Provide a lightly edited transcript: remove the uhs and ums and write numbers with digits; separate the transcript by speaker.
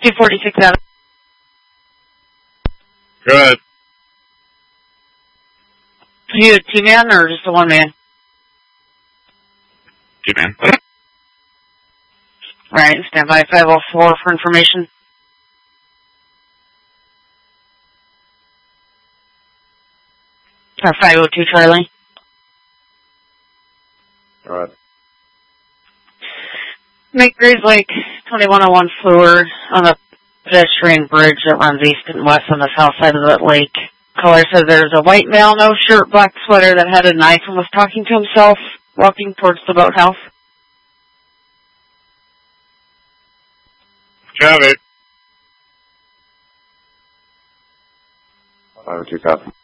Speaker 1: 246 Avenue.
Speaker 2: Good.
Speaker 1: Are you a two-man or just a one-man?
Speaker 2: Two-man.
Speaker 1: Right, stand by 504 for information. Or 502 Charlie.
Speaker 2: All right.
Speaker 1: Make Graves Lake 2101 Fluor on the pedestrian bridge that runs east and west on the south side of the lake. Caller says there's a white male, no shirt, black sweater that had a knife and was talking to himself, walking towards the boathouse.
Speaker 2: Copy.
Speaker 3: 502 copy.